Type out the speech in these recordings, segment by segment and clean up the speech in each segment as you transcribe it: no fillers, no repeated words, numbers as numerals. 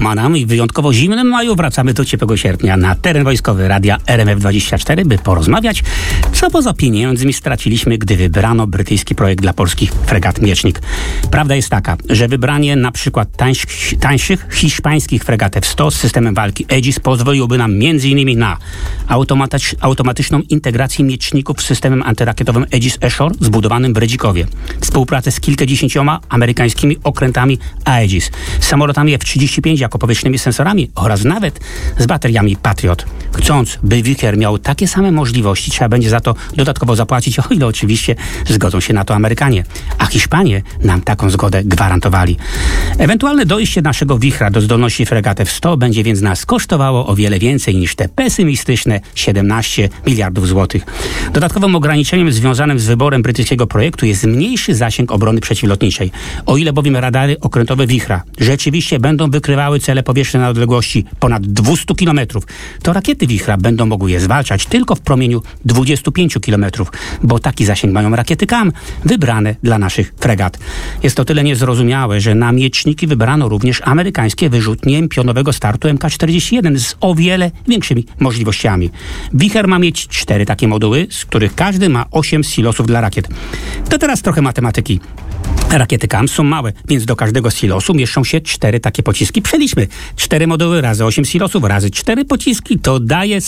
duma nam i w wyjątkowo zimnym maju wracamy do ciepłego sierpnia na teren wojskowy Radia RMF24, by porozmawiać, co poza pieniędzmi straciliśmy, gdy wybrano brytyjski projekt dla polskich fregat Miecznik. Prawda jest taka, że wybranie na przykład tańszych hiszpańskich fregat F-100 z systemem walki Aegis pozwoliłoby nam m.in. na automatyczną integrację mieczników z systemem antyrakietowym Aegis Ashore zbudowanym w Redzikowie, współpracę z kilkudziesięcioma amerykańskimi okrętami Aegis, samolotami F-35 jako powietrznymi sensorami oraz nawet z bateriami Patriot. Chcąc, by Wicher miał takie same możliwości, trzeba będzie za to dodatkowo zapłacić, o ile oczywiście zgodzą się na to Amerykanie. A Hiszpanie nam taką zgodę gwarantowali. Ewentualne dojście naszego Wichra do zdolności fregat F-100 będzie więc nas kosztowało o wiele więcej niż te pesymistyczne 17 miliardów złotych. Dodatkowym ograniczeniem związanym z wyborem brytyjskiego projektu jest mniejszy zasięg obrony przeciwlotniczej. O ile bowiem radary okrętowe Wichra rzeczywiście będą wykrywały cele powietrzne na odległości ponad 200 km, to rakiety Wichra będą mogły je zwalczać tylko w promieniu 25 km, bo taki zasięg mają rakiety KAM wybrane dla naszych fregat. Jest to tyle niezrozumiałe, że na mieczniki wybrano również amerykańskie wyrzutnie pionowego startu MK-41 z o wiele większymi możliwościami. Wicher ma mieć 4 takie moduły, z których każdy ma 8 silosów dla rakiet. To teraz trochę matematyki. Rakiety KAM są małe, więc do każdego silosu mieszczą się 4 takie pociski. Przeliczmy. 4 moduły razy 8 silosów razy 4 pociski to daje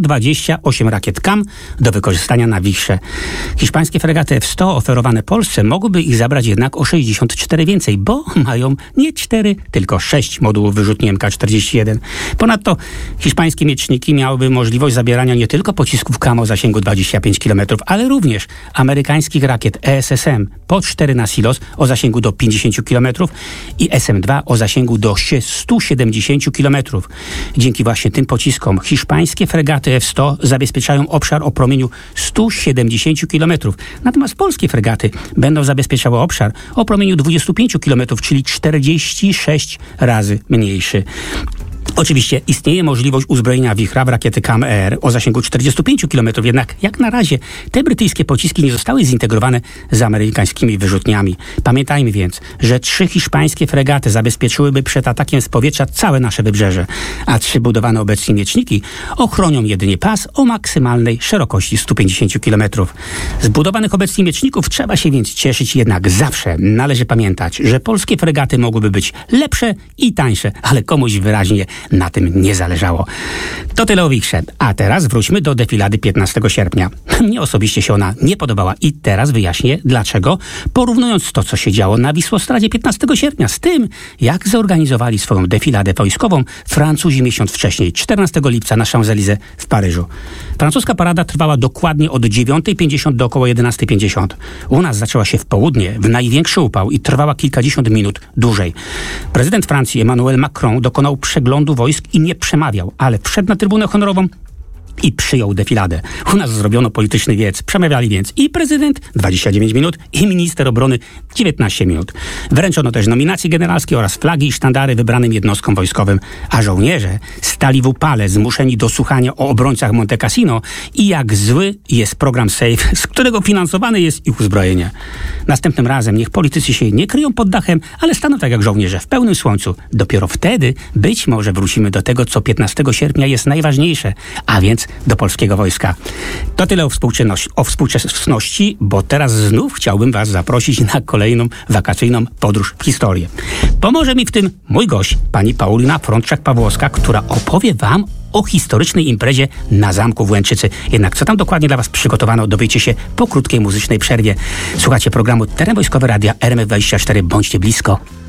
128 rakiet KAM do wykorzystania na Wichrze. Hiszpańskie fregaty F-100 oferowane Polsce mogłyby ich zabrać jednak o 64 więcej, bo mają nie 4, tylko 6 modułów wyrzutni MK-41. Ponadto hiszpańskie mieczniki miałyby możliwość zabierania nie tylko pocisków KAM o zasięgu 25 km, ale również amerykańskich rakiet ESSM po 4 na silos o zasięgu do 50 km i SM-2 o zasięgu do 170 km. Dzięki właśnie tym pociskom hiszpańskie fregaty F-100 zabezpieczają obszar o promieniu 170 km. Natomiast polskie fregaty będą zabezpieczały obszar o promieniu 25 km, czyli 46 razy mniejszy. Oczywiście istnieje możliwość uzbrojenia Wichra w rakiety KAM-ER o zasięgu 45 km, jednak jak na razie te brytyjskie pociski nie zostały zintegrowane z amerykańskimi wyrzutniami. Pamiętajmy więc, że 3 hiszpańskie fregaty zabezpieczyłyby przed atakiem z powietrza całe nasze wybrzeże, a 3 budowane obecnie mieczniki ochronią jedynie pas o maksymalnej szerokości 150 km. Z budowanych obecnie mieczników trzeba się więc cieszyć, jednak zawsze należy pamiętać, że polskie fregaty mogłyby być lepsze i tańsze, ale komuś wyraźnie na tym nie zależało. To tyle o Wichrze. A teraz wróćmy do defilady 15 sierpnia. Mnie osobiście się ona nie podobała i teraz wyjaśnię dlaczego, porównując to, co się działo na Wisłostradzie 15 sierpnia z tym, jak zorganizowali swoją defiladę wojskową Francuzi miesiąc wcześniej, 14 lipca na Champs-Élysées w Paryżu. Francuska parada trwała dokładnie od 9:50 do około 11:50. U nas zaczęła się w południe, w największy upał i trwała kilkadziesiąt minut dłużej. Prezydent Francji Emmanuel Macron dokonał przeglądu wojsk i nie przemawiał, ale wszedł na trybunę honorową i przyjął defiladę. U nas zrobiono polityczny wiec. Przemawiali więc i prezydent 29 minut i minister obrony 19 minut. Wręczono też nominacje generalskie oraz flagi i sztandary wybranym jednostkom wojskowym, a żołnierze stali w upale, zmuszeni do słuchania o obrońcach Monte Cassino i jak zły jest program SAFE, z którego finansowane jest ich uzbrojenie. Następnym razem niech politycy się nie kryją pod dachem, ale staną tak jak żołnierze w pełnym słońcu. Dopiero wtedy być może wrócimy do tego, co 15 sierpnia jest najważniejsze, a więc do polskiego wojska. To tyle o współczesności, bo teraz znów chciałbym was zaprosić na kolejną wakacyjną podróż w historię. Pomoże mi w tym mój gość, pani Paulina Frączak-Pawłowska, która opowie wam o historycznej imprezie na Zamku w Łęczycy. Jednak co tam dokładnie dla was przygotowano, dowiecie się po krótkiej muzycznej przerwie. Słuchacie programu Teren Wojskowy Radia RMF24. Bądźcie blisko.